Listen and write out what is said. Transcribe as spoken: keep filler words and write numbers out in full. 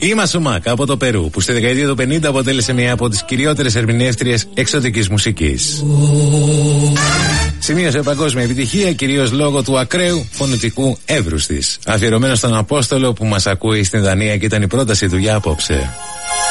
Η Μασουμάκα από το Περού, που στη δεκαετία του πενήντα αποτέλεσε μια από τις κυριότερες ερμηνεύτριες εξωτικής μουσικής. Σημείωσε παγκόσμια επιτυχία κυρίως λόγω του ακραίου φωνητικού εύρους της. Αφιερωμένο στον Απόστολο που μας ακούει στην Δανία και ήταν η πρόταση του για απόψε.